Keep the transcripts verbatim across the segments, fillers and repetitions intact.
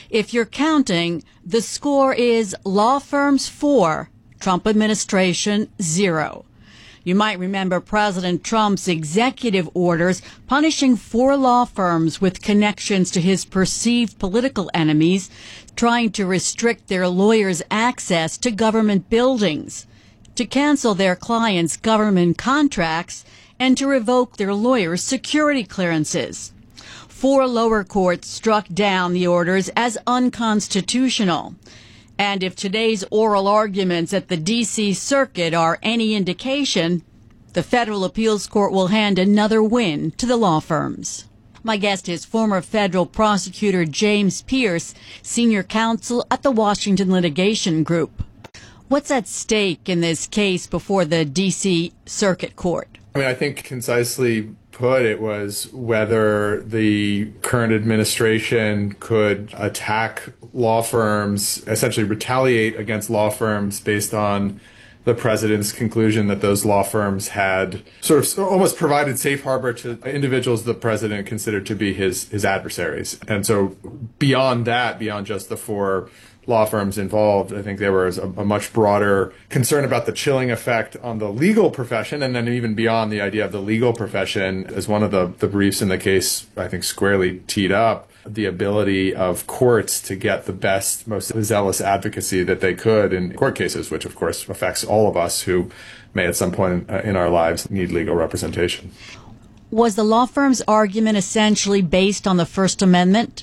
If you're counting, the score is law firms four, Trump administration zero. You might remember President Trump's executive orders punishing four law firms with connections to his perceived political enemies, trying to restrict their lawyers' access to government buildings, to cancel their clients' government contracts, and to revoke their lawyers' security clearances. Four lower courts struck down the orders as unconstitutional. And if today's oral arguments at the D C Circuit are any indication, the Federal Appeals Court will hand another win to the law firms. My guest is former federal prosecutor James Pierce, senior counsel at the Washington Litigation Group. What's at stake in this case before the D C Circuit Court? I mean, I think concisely put, it was whether the current administration could attack law firms, essentially retaliate against law firms based on the president's conclusion that those law firms had sort of almost provided safe harbor to individuals the president considered to be his, his adversaries. And so beyond that, beyond just the four law firms involved, I think there was a, a much broader concern about the chilling effect on the legal profession, and then even beyond the idea of the legal profession, as one of the, the briefs in the case, I think, squarely teed up, the ability of courts to get the best, most zealous advocacy that they could in court cases, which of course affects all of us who may at some point in, in our lives need legal representation. Was the law firm's argument essentially based on the First Amendment?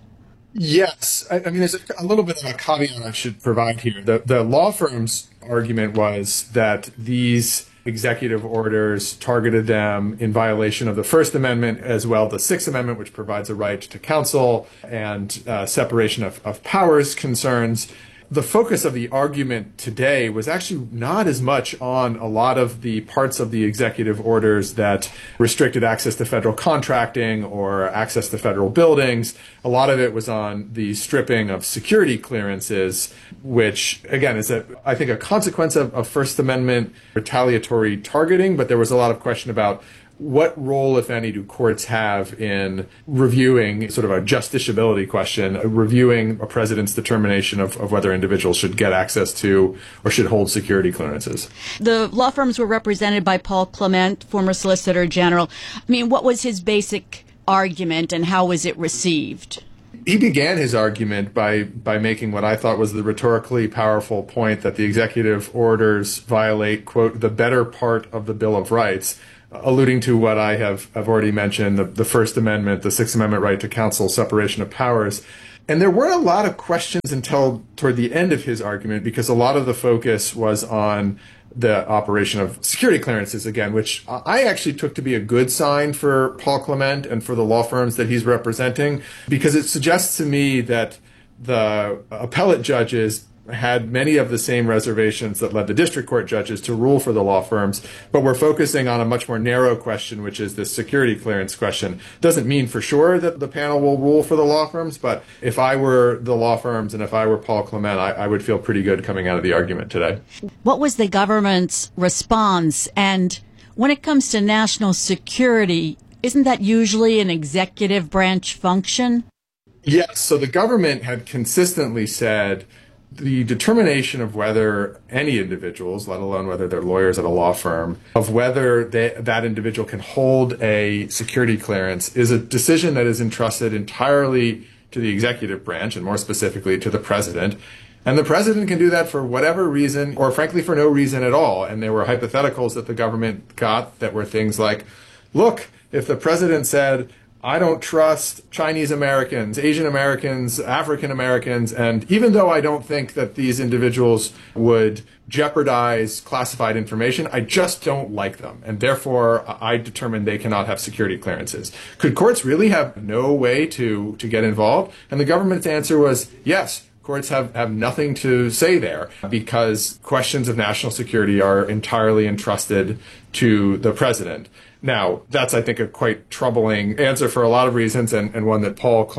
Yes. I, I mean, there's a, a little bit of a caveat I should provide here. The, the law firm's argument was that these executive orders targeted them in violation of the First Amendment, as well as the Sixth Amendment, which provides a right to counsel and uh, separation of, of powers concerns. The focus of the argument today was actually not as much on a lot of the parts of the executive orders that restricted access to federal contracting or access to federal buildings. A lot of it was on the stripping of security clearances, which, again, is, a, I think, a consequence of, of First Amendment retaliatory targeting. But there was a lot of question about what role, if any, do courts have in reviewing sort of a justiciability question, reviewing a president's determination of, of whether individuals should get access to or should hold security clearances? The law firms were represented by Paul Clement, former Solicitor General. I mean, what was his basic argument and how was it received? He began his argument by, by making what I thought was the rhetorically powerful point that the executive orders violate, quote, the better part of the Bill of Rights, alluding to what I have I've already mentioned, the, the First Amendment, the Sixth Amendment right to counsel, separation of powers. And there weren't a lot of questions until toward the end of his argument, because a lot of the focus was on the operation of security clearances, again, which I actually took to be a good sign for Paul Clement and for the law firms that he's representing, because it suggests to me that the appellate judges had many of the same reservations that led the district court judges to rule for the law firms, but we're focusing on a much more narrow question, which is the security clearance question. Doesn't mean for sure that the panel will rule for the law firms, but if I were the law firms and if I were Paul Clement, I, I would feel pretty good coming out of the argument today. What was the government's response? And when it comes to national security, isn't that usually an executive branch function? Yes, so the government had consistently said the determination of whether any individuals, let alone whether they're lawyers at a law firm, of whether they, that individual can hold a security clearance is a decision that is entrusted entirely to the executive branch, and more specifically to the president. And the president can do that for whatever reason, or frankly for no reason at all. And there were hypotheticals that the government got that were things like, look, if the president said, I don't trust Chinese Americans, Asian Americans, African Americans, and even though I don't think that these individuals would jeopardize classified information, I just don't like them, and therefore I determine they cannot have security clearances. Could courts really have no way to, to get involved? And the government's answer was yes. Courts have, have nothing to say there because questions of national security are entirely entrusted to the president. Now, that's, I think, a quite troubling answer for a lot of reasons, and, and one that Paul Clement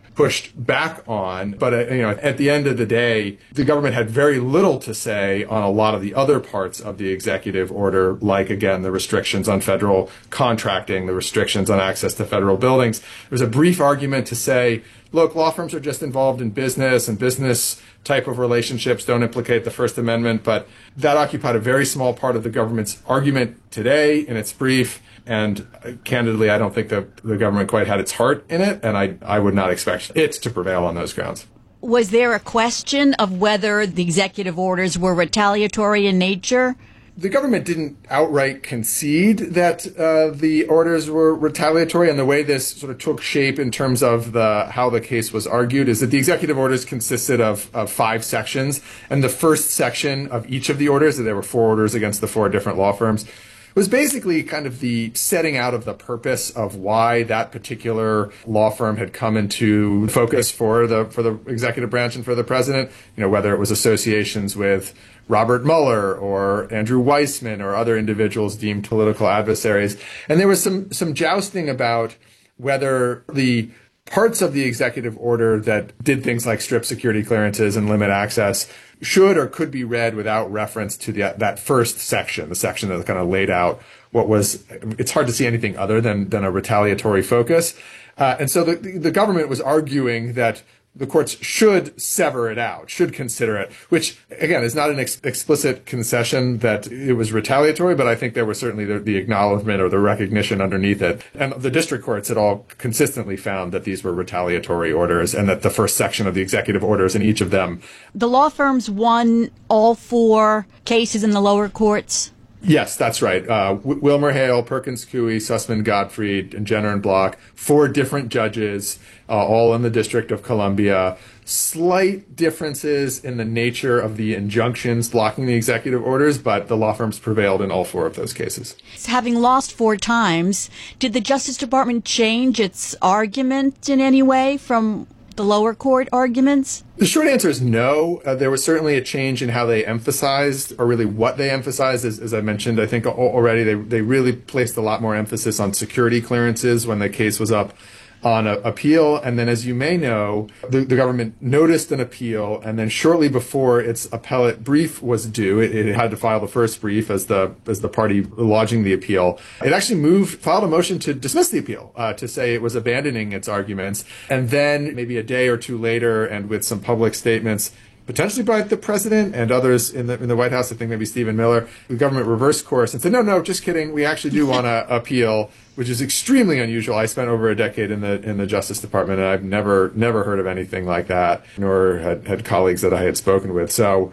pushed back on. But, uh, you know, at the end of the day, the government had very little to say on a lot of the other parts of the executive order, like, again, the restrictions on federal contracting, the restrictions on access to federal buildings. There was a brief argument to say, look, law firms are just involved in business, and business type of relationships don't implicate the First Amendment. But that occupied a very small part of the government's argument today in its brief. And uh, candidly, I don't think that the government quite had its heart in it, and I, I would not expect it to prevail on those grounds. Was there a question of whether the executive orders were retaliatory in nature? The government didn't outright concede that uh, the orders were retaliatory, and the way this sort of took shape in terms of the how the case was argued is that the executive orders consisted of, of five sections, and the first section of each of the orders, there were four orders against the four different law firms, was basically kind of the setting out of the purpose of why that particular law firm had come into focus for the for the executive branch and for the president. You know, whether it was associations with Robert Mueller or Andrew Weissman or other individuals deemed political adversaries. And there was some some jousting about whether the parts of the executive order that did things like strip security clearances and limit access should or could be read without reference to the, that first section, the section that kind of laid out what was, it's hard to see anything other than, than a retaliatory focus. Uh, and so the, the government was arguing that the courts should sever it out, should consider it, which, again, is not an ex- explicit concession that it was retaliatory, but I think there was certainly the, the acknowledgement or the recognition underneath it. And the district courts had all consistently found that these were retaliatory orders and that the first section of the executive orders in each of them. The law firms won all four cases in the lower courts? Yes, that's right. Uh, w- Wilmer Hale, Perkins Coie, Sussman Gottfried, and Jenner and Block, four different judges, uh, all in the District of Columbia. Slight differences in the nature of the injunctions blocking the executive orders, but the law firms prevailed in all four of those cases. Having lost four times, did the Justice Department change its argument in any way from the lower court arguments? The short answer is no. Uh, there was certainly a change in how they emphasized, or really what they emphasized. As, as I mentioned, I think already they, they really placed a lot more emphasis on security clearances when the case was up on a, appeal. And then, as you may know, the, the government noticed an appeal, and then shortly before its appellate brief was due, it, it had to file the first brief as the as the party lodging the appeal. It actually moved, filed a motion to dismiss the appeal, uh, to say it was abandoning its arguments. And then maybe a day or two later, and with some public statements, potentially by the president and others in the in the White House, I think maybe Stephen Miller, the government reversed course and said, no, no, just kidding. We actually do want to appeal, which is extremely unusual. I spent over a decade in the in the Justice Department, and I've never never heard of anything like that, nor had, had colleagues that I had spoken with. So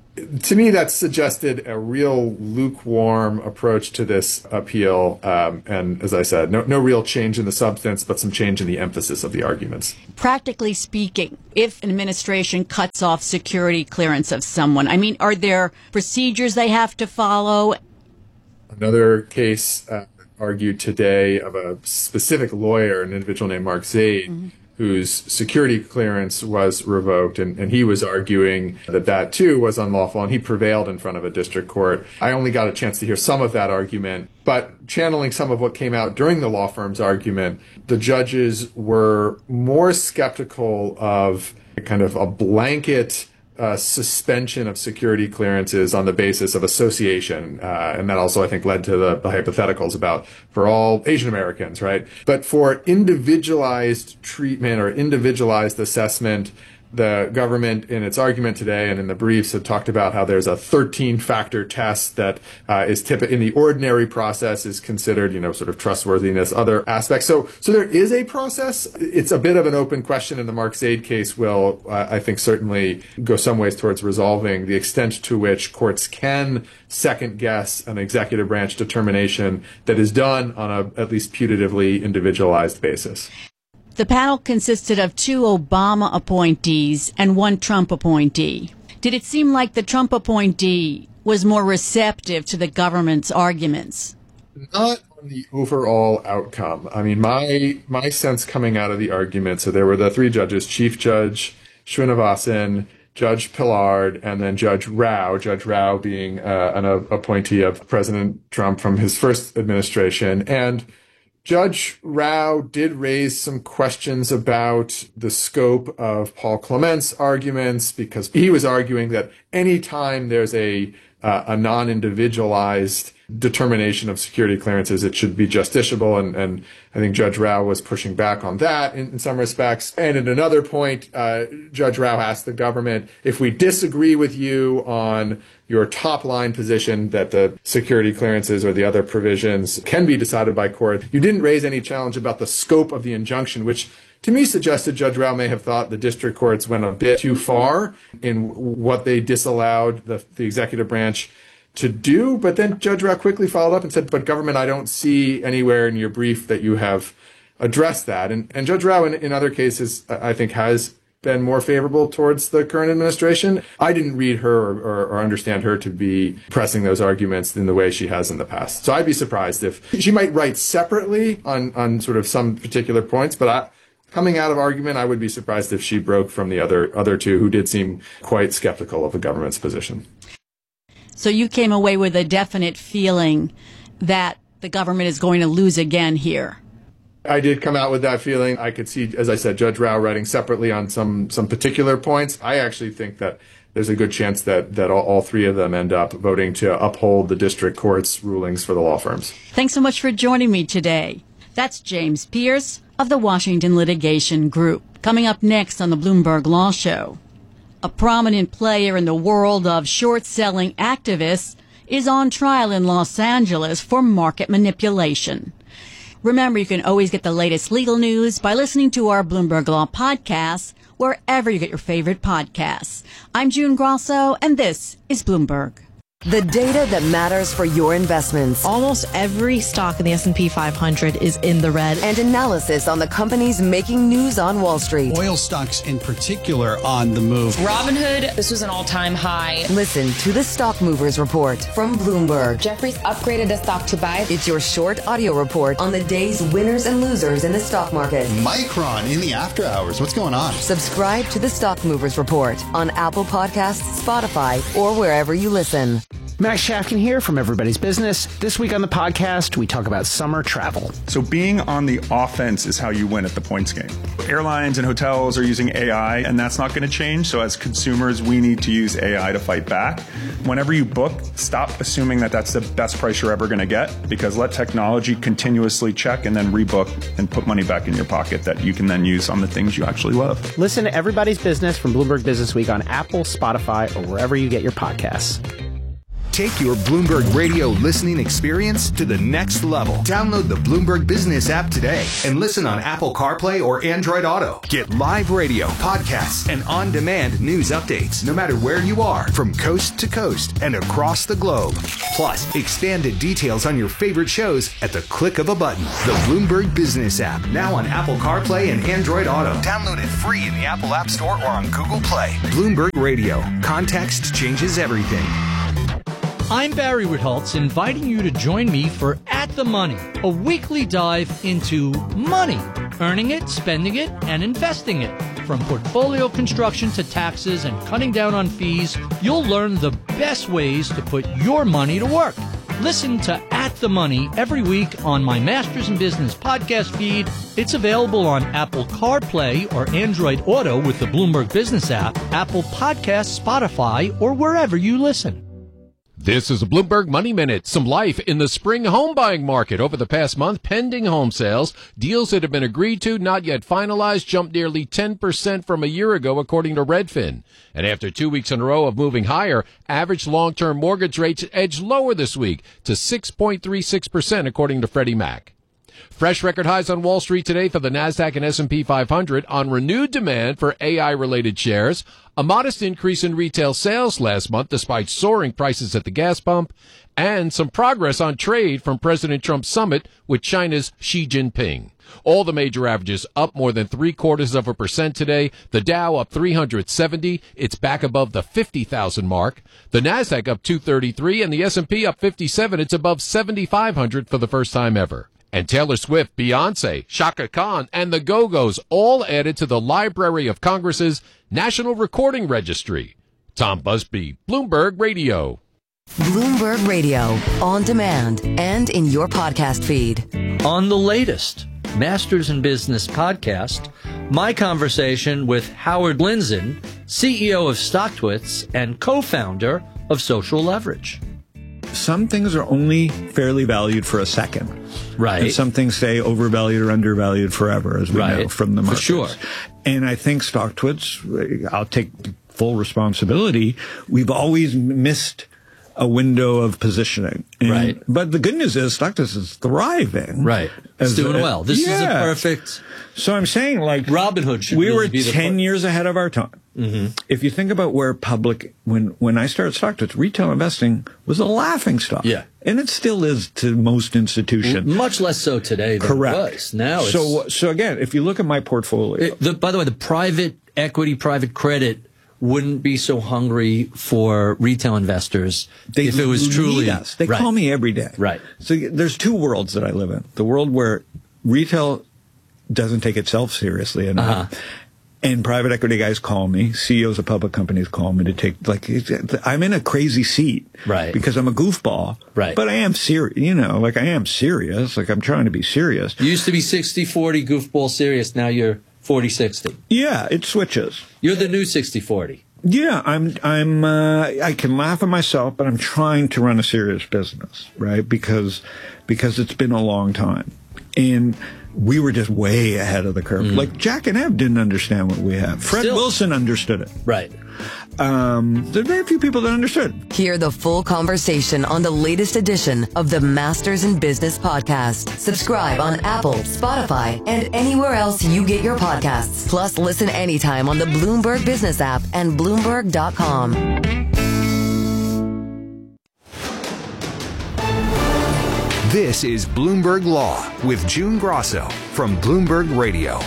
to me, that suggested a real lukewarm approach to this appeal. Um, and as I said, no, no real change in the substance, but some change in the emphasis of the arguments. Practically speaking, if an administration cuts off security clearance of someone, I mean, are there procedures they have to follow? Another case uh, argued today of a specific lawyer, an individual named Mark Zaid, mm-hmm. whose security clearance was revoked, and, and he was arguing that that too was unlawful, and he prevailed in front of a district court. I only got a chance to hear some of that argument, but channeling some of what came out during the law firm's argument, the judges were more skeptical of kind of a blanket Uh, suspension of security clearances on the basis of association. Uh, and that also, I think, led to the, the hypotheticals about for all Asian Americans, right? But for individualized treatment or individualized assessment, the government in its argument today and in the briefs had talked about how there's a thirteen factor test that uh, is typical in the ordinary process is considered, you know, sort of trustworthiness, other aspects. So, so there is a process. It's a bit of an open question, and the Mark Zaid case will, uh, I think, certainly go some ways towards resolving the extent to which courts can second guess an executive branch determination that is done on a at least putatively individualized basis. The panel consisted of two Obama appointees and one Trump appointee. Did it seem like the Trump appointee was more receptive to the government's arguments? Not on the overall outcome. I mean, my my sense coming out of the argument, so there were the three judges, Chief Judge Srinivasan, Judge Pillard, and then Judge Rao, Judge Rao being uh, an uh, appointee of President Trump from his first administration. And Judge Rao did raise some questions about the scope of Paul Clement's arguments, because he was arguing that anytime there's a uh, a non-individualized determination of security clearances, it should be justiciable, and, and I think Judge Rao was pushing back on that in, in some respects. And at another point, uh, Judge Rao asked the government, if we disagree with you on your top line position that the security clearances or the other provisions can be decided by court, you didn't raise any challenge about the scope of the injunction, which to me suggested Judge Rao may have thought the district courts went a bit too far in what they disallowed the, the executive branch to do. But then Judge Rao quickly followed up and said, but government, I don't see anywhere in your brief that you have addressed that. And, and Judge Rao, in, in other cases, I think has been more favorable towards the current administration. I didn't read her or, or, or understand her to be pressing those arguments in the way she has in the past. So I'd be surprised if she might write separately on, on sort of some particular points, but I, coming out of argument, I would be surprised if she broke from the other other two who did seem quite skeptical of the government's position. So you came away with a definite feeling that the government is going to lose again here. I did come out with that feeling. I could see, as I said, Judge Rao writing separately on some some particular points. I actually think that there's a good chance that, that all, all three of them end up voting to uphold the district court's rulings for the law firms. Thanks so much for joining me today. That's James Pierce of the Washington Litigation Group. Coming up next on the Bloomberg Law Show, a prominent player in the world of short-selling activists is on trial in Los Angeles for market manipulation. Remember, you can always get the latest legal news by listening to our Bloomberg Law podcasts wherever you get your favorite podcasts. I'm June Grosso, and this is Bloomberg. The data that matters for your investments. Almost every stock in the S and P five hundred is in the red. And analysis on the companies making news on Wall Street. Oil stocks in particular on the move. Robinhood, this was an all-time high. Listen to the Stock Movers Report from Bloomberg. Jefferies upgraded the stock to buy. It's your short audio report on the day's winners and losers in the stock market. Micron in the after hours. What's going on? Subscribe to the Stock Movers Report on Apple Podcasts, Spotify, or wherever you listen. Max Shafkin here from Everybody's Business. This week on the podcast, we talk about summer travel. So being on the offense is how you win at the points game. Airlines and hotels are using A I, and that's not going to change. So as consumers, we need to use A I to fight back. Whenever you book, stop assuming that that's the best price you're ever going to get, because let technology continuously check and then rebook and put money back in your pocket that you can then use on the things you actually love. Listen to Everybody's Business from Bloomberg Business Week on Apple, Spotify, or wherever you get your podcasts. Take your Bloomberg Radio listening experience to the next level. Download the Bloomberg Business app today and listen on Apple CarPlay or Android Auto. Get live radio, podcasts, and on-demand news updates no matter where you are, from coast to coast and across the globe. Plus, expanded details on your favorite shows at the click of a button. The Bloomberg Business app, now on Apple CarPlay and Android Auto. Download it free in the Apple App Store or on Google Play. Bloomberg Radio. Context changes everything. I'm Barry Ritholtz, inviting you to join me for At the Money, a weekly dive into money, earning it, spending it, and investing it. From portfolio construction to taxes and cutting down on fees, you'll learn the best ways to put your money to work. Listen to At the Money every week on my Masters in Business podcast feed. It's available on Apple CarPlay or Android Auto with the Bloomberg Business app, Apple Podcasts, Spotify, or wherever you listen. This is a Bloomberg Money Minute. Some life in the spring home buying market. Over the past month, pending home sales, deals that have been agreed to, not yet finalized, jumped nearly ten percent from a year ago, according to Redfin. And after two weeks in a row of moving higher, average long-term mortgage rates edged lower this week to six point three six percent, according to Freddie Mac. Fresh record highs on Wall Street today for the NASDAQ and S and P five hundred on renewed demand for A I-related shares, a modest increase in retail sales last month despite soaring prices at the gas pump, and some progress on trade from President Trump's summit with China's Xi Jinping. All the major averages up more than three quarters of a percent today. The Dow up three hundred seventy. It's back above the fifty thousand mark. The NASDAQ up two thirty-three and the S and P up fifty-seven. It's above seventy-five hundred for the first time ever. And Taylor Swift, Beyonce, Chaka Khan, and the Go-Go's all added to the Library of Congress's National Recording Registry. Tom Busby, Bloomberg Radio. Bloomberg Radio, on demand and in your podcast feed. On the latest Masters in Business podcast, my conversation with Howard Lindzen, C E O of StockTwits and co-founder of Social Leverage. Some things are only fairly valued for a second. Right. And some things stay overvalued or undervalued forever, as we right. know from the markets. For sure. And I think StockTwits, I'll take full responsibility, we've always missed a window of positioning. And, right. But the good news is StockTwits is thriving. Right. It's as, doing well. This yeah. is a perfect... So I'm saying, like... Robinhood should We really were be the ten part. years ahead of our time. Mm-hmm. If you think about where public... When, when I started StockTwits, retail investing was a laughing stock. Yeah. And it still is to most institutions. Much less so today than Correct. it was. Now it's... So, so again, if you look at my portfolio... It, the, by the way, the private equity, private credit wouldn't be so hungry for retail investors they if it was truly... us. They right. call me every day. Right. So there's two worlds that I live in. The world where retail doesn't take itself seriously enough. Uh-huh. And private equity guys call me, C E Os of public companies call me to take, like, I'm in a crazy seat. Right. Because I'm a goofball. Right. But I am serious, you know, like I am serious. Like I'm trying to be serious. You used to be sixty forty goofball serious. Now you're forty sixty. Yeah, it switches. You're the new sixty forty. Yeah, I'm, I'm, uh, I can laugh at myself, but I'm trying to run a serious business, right? Because, because it's been a long time. And we were just way ahead of the curve. Mm. Like Jack and Ev didn't understand what we have. Fred Still. Wilson understood it. Right. Um, there are very few people that understood. Hear the full conversation on the latest edition of the Masters in Business podcast. Subscribe on Apple, Spotify, and anywhere else you get your podcasts. Plus, listen anytime on the Bloomberg Business app and Bloomberg dot com. This is Bloomberg Law with June Grosso from Bloomberg Radio.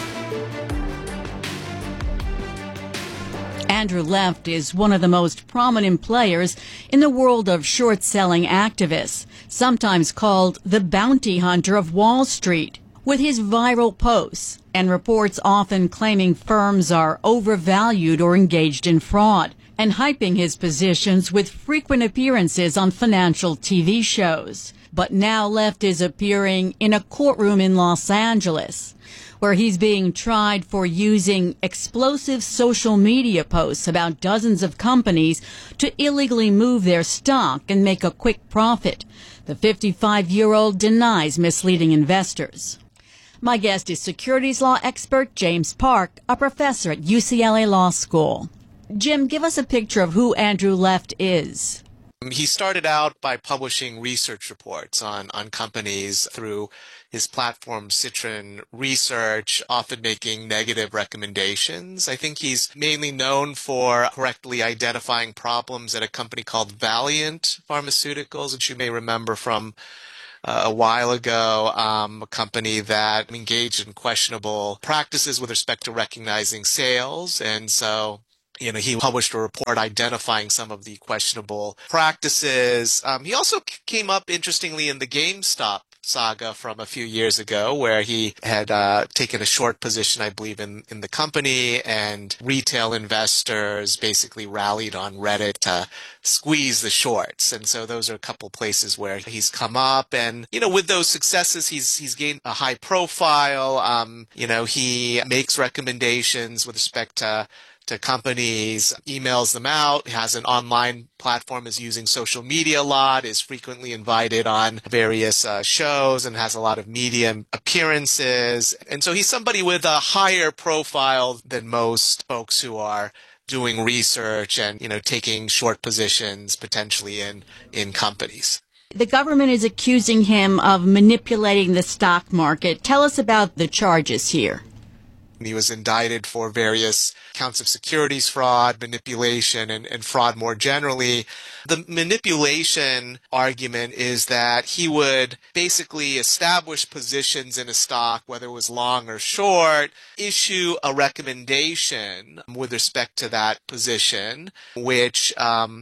Andrew Left is one of the most prominent players in the world of short-selling activists, sometimes called the bounty hunter of Wall Street. With his viral posts and reports often claiming firms are overvalued or engaged in fraud, and hyping his positions with frequent appearances on financial T V shows. But now Left is appearing in a courtroom in Los Angeles, where he's being tried for using explosive social media posts about dozens of companies to illegally move their stock and make a quick profit. The fifty-five-year-old denies misleading investors. My guest is securities law expert James Park, a professor at U C L A Law School. Jim, give us a picture of who Andrew Left is. He started out by publishing research reports on, on companies through his platform Citron Research, often making negative recommendations. I think he's mainly known for correctly identifying problems at a company called Valiant Pharmaceuticals, which you may remember from uh, a while ago, um, a company that engaged in questionable practices with respect to recognizing sales. And so You know, he published a report identifying some of the questionable practices. Um, he also c- came up, interestingly, in the GameStop saga from a few years ago, where he had uh, taken a short position, I believe, in, in the company, and retail investors basically rallied on Reddit to squeeze the shorts. And so those are a couple places where he's come up. And, you know, with those successes, he's he's gained a high profile. Um, you know, he makes recommendations with respect to to companies, emails them out, has an online platform, is using social media a lot, is frequently invited on various uh, shows, and has a lot of media appearances. And so he's somebody with a higher profile than most folks who are doing research and, you know, taking short positions potentially in, in companies. The government is accusing him of manipulating the stock market. Tell us about the charges here. He was indicted for various counts of securities fraud, manipulation, and, and fraud more generally. The manipulation argument is that he would basically establish positions in a stock, whether it was long or short, issue a recommendation with respect to that position, which um,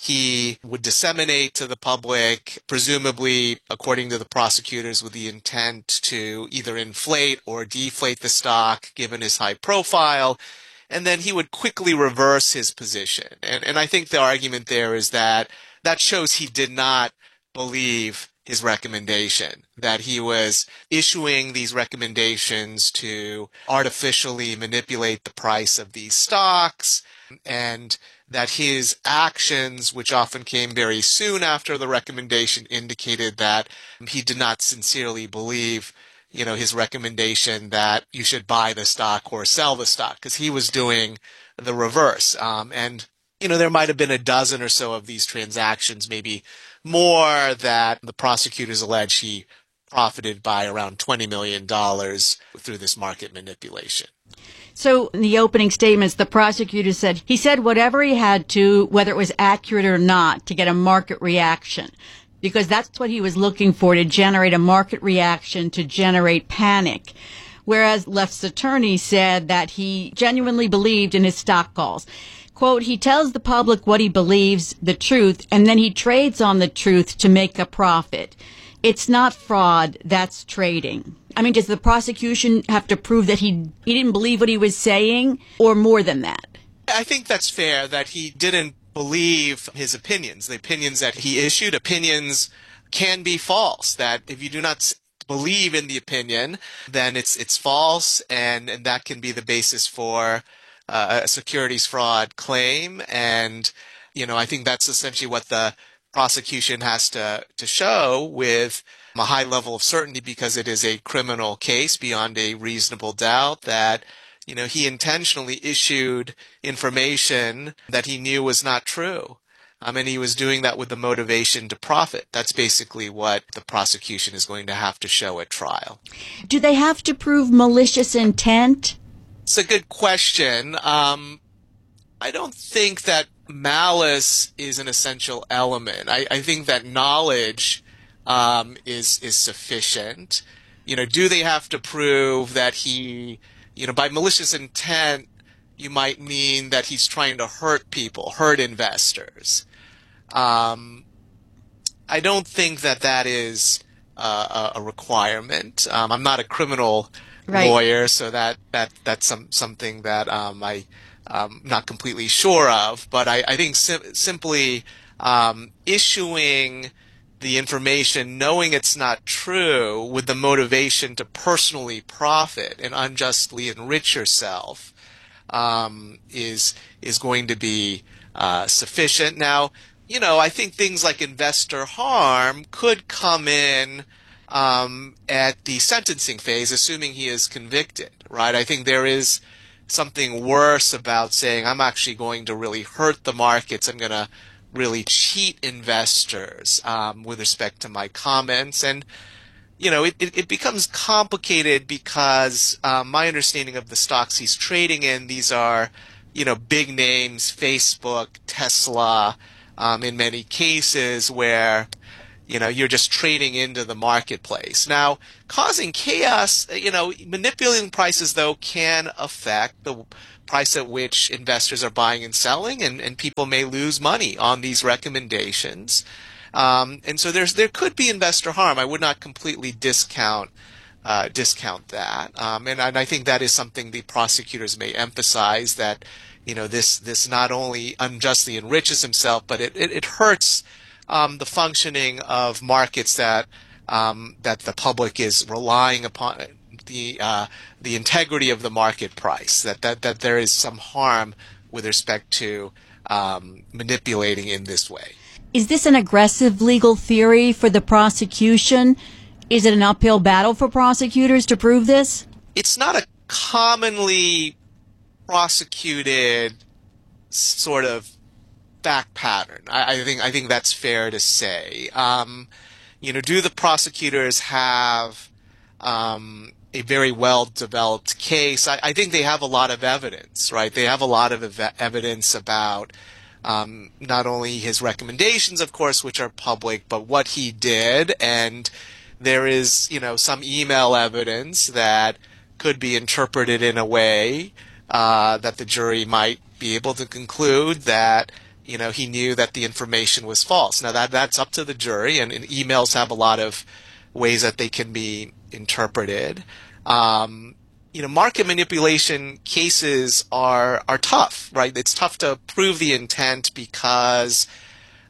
he would disseminate to the public, presumably, according to the prosecutors, with the intent to either inflate or deflate the stock, given his high profile. And then he would quickly reverse his position. And, and I think the argument there is that that shows he did not believe his recommendation, that he was issuing these recommendations to artificially manipulate the price of these stocks, and that his actions, which often came very soon after the recommendation, indicated that he did not sincerely believe, you know, his recommendation that you should buy the stock or sell the stock, because he was doing the reverse. Um, and, you know, there might have been a dozen or so of these transactions, maybe more, that the prosecutors allege he profited by around twenty million dollars through this market manipulation. So in the opening statements, the prosecutor said he said whatever he had to, whether it was accurate or not, to get a market reaction, because that's what he was looking for, to generate a market reaction, to generate panic. Whereas Left's attorney said that he genuinely believed in his stock calls. Quote, he tells the public what he believes, the truth, and then he trades on the truth to make a profit. It's not fraud, that's trading. I mean, does the prosecution have to prove that he he didn't believe what he was saying, or more than that? I think that's fair, that he didn't believe his opinions, the opinions that he issued. Opinions can be false, that if you do not believe in the opinion, then it's it's false, and, and that can be the basis for uh, a securities fraud claim. And, you know, I think that's essentially what the prosecution has to, to show with a high level of certainty, because it is a criminal case beyond a reasonable doubt, that, you know, he intentionally issued information that he knew was not true. Um, and he was doing that with the motivation to profit. That's basically what the prosecution is going to have to show at trial. Do they have to prove malicious intent? It's a good question. Um, I don't think that malice is an essential element. I, I think that knowledge um, is is sufficient. You know, do they have to prove that he, you know, by malicious intent, you might mean that he's trying to hurt people, hurt investors. Um, I don't think that that is uh, a requirement. Um, I'm not a criminal right. lawyer, so that, that that's some something that um, I um, not completely sure of. But I, I think sim- simply um, issuing the information, knowing it's not true, with the motivation to personally profit and unjustly enrich yourself, um, is is going to be uh, sufficient. Now, you know, I think things like investor harm could come in um, at the sentencing phase, assuming he is convicted, right? I think there is something worse about saying, I'm actually going to really hurt the markets, I'm going to really cheat investors um, with respect to my comments. And, you know, it, it, it becomes complicated because um, my understanding of the stocks he's trading in, these are, you know, big names, Facebook, Tesla, um, in many cases where, you know, you're just trading into the marketplace. Now, causing chaos, you know, manipulating prices, though, can affect the price at which investors are buying and selling, and, and people may lose money on these recommendations. Um, and so there's there could be investor harm. I would not completely discount uh, discount that. Um, and, and I think that is something the prosecutors may emphasize, that, you know, this this not only unjustly enriches himself, but it, it, it hurts um, the functioning of markets that um, that the public is relying upon, the uh, the integrity of the market price, that, that, that there is some harm with respect to um, manipulating in this way. Is this an aggressive legal theory for the prosecution? Is it an uphill battle for prosecutors to prove this? It's not a commonly prosecuted sort of fact pattern. I, I think I think that's fair to say. Um, you know, do the prosecutors have um, a very well-developed case? I, I think they have a lot of evidence, right? They have a lot of ev- evidence about um, not only his recommendations, of course, which are public, but what he did. And there is, you know, some email evidence that could be interpreted in a way uh, that the jury might be able to conclude that, you know, he knew that the information was false. Now, that that's up to the jury, and, and emails have a lot of ways that they can be interpreted. Um, you know, market manipulation cases are are tough, right? It's tough to prove the intent because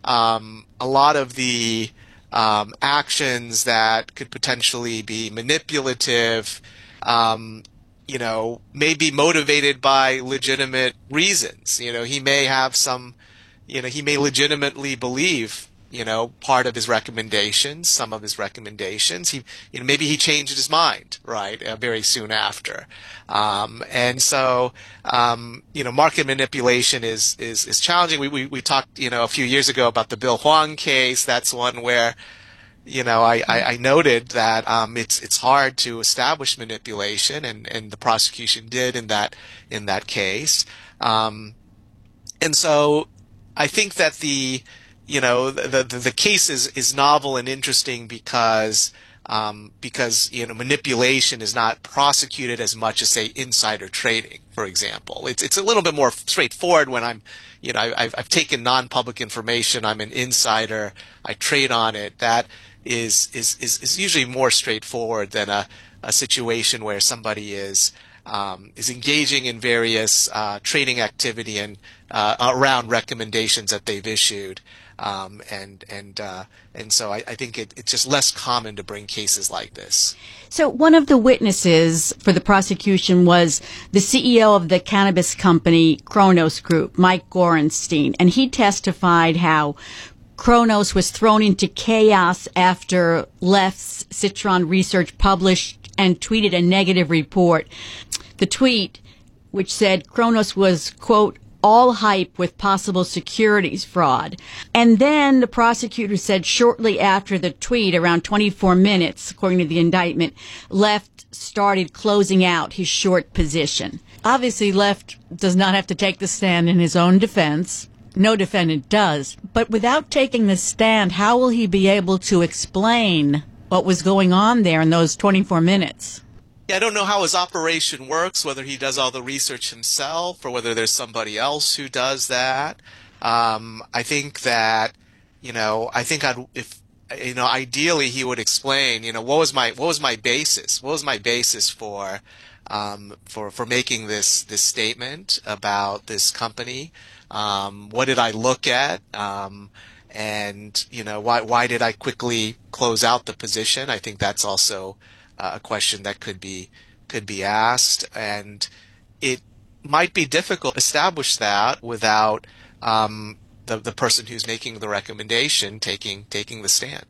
um, a lot of the um, actions that could potentially be manipulative, um, you know, may be motivated by legitimate reasons. You know, he may have some, you know, he may legitimately believe, you know, part of his recommendations, some of his recommendations. He, you know, maybe he changed his mind, right, uh, very soon after. Um, and so, um, you know, market manipulation is, is, is challenging. We, we, we talked, you know, a few years ago about the Bill Huang case. That's one where, you know, I, I, I noted that, um, it's, it's hard to establish manipulation, and, and the prosecution did in that, in that case. Um, and so I think that the, you know, the, the, the case is, is novel and interesting because, um, because, you know, manipulation is not prosecuted as much as, say, insider trading, for example. It's, it's a little bit more straightforward when I'm, you know, I've, I've taken non-public information, I'm an insider, I trade on it. That is, is, is, is usually more straightforward than a, a situation where somebody is, um, is engaging in various, uh, trading activity and, uh, around recommendations that they've issued. Um, and and uh, and so I, I think it, it's just less common to bring cases like this. So one of the witnesses for the prosecution was the C E O of the cannabis company Cronos Group, Mike Gorenstein, and he testified how Cronos was thrown into chaos after Left's Citron Research published and tweeted a negative report. The tweet, which said Cronos was, quote, all hype with possible securities fraud. And then the prosecutor said shortly after the tweet, around twenty-four minutes, according to the indictment, Left started closing out his short position. Obviously, Left does not have to take the stand in his own defense. No defendant does. But without taking the stand, how will he be able to explain what was going on there in those twenty-four minutes? Yeah, I don't know how his operation works, whether he does all the research himself or whether there's somebody else who does that. Um, I think that, you know, I think I'd, if, you know, ideally he would explain, you know, what was my, what was my basis? What was my basis for, um, for, for making this, this statement about this company? Um, what did I look at? Um, and, you know, why, why did I quickly close out the position? I think that's also Uh, a question that could be could be asked, and it might be difficult to establish that without um, the the person who's making the recommendation taking taking the stand.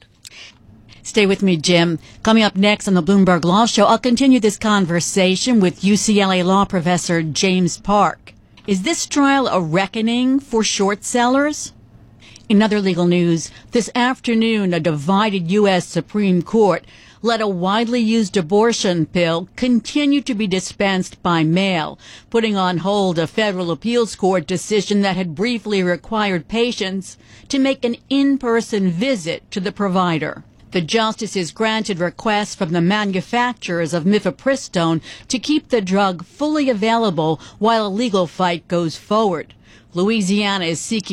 Stay with me, Jim. Coming up next on the Bloomberg Law Show, I'll continue this conversation with U C L A law professor James Park. Is this trial a reckoning for short sellers? In other legal news, this afternoon, a divided U S Supreme Court let a widely used abortion pill continue to be dispensed by mail, putting on hold a federal appeals court decision that had briefly required patients to make an in-person visit to the provider. The justices granted requests from the manufacturers of mifepristone to keep the drug fully available while a legal fight goes forward. Louisiana is seeking